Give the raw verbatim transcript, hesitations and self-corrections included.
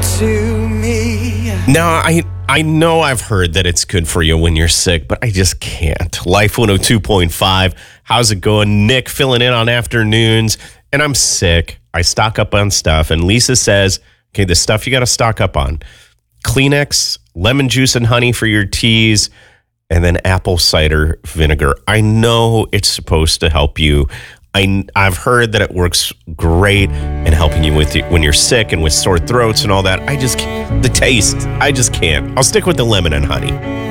to me. Now, I I know I've heard that it's good for you when you're sick, but I just can't. Life one oh two point five. How's it going? Nick filling in on afternoons, and I'm sick. I stock up on stuff, and Lisa says, okay, the stuff you got to stock up on. Kleenex, lemon juice and honey for your teas, and then apple cider vinegar. I know it's supposed to help you. I, I've heard that it works great in helping you with when you're sick and with sore throats and all that. I just can't. The taste, I just can't. I'll stick with the lemon and honey.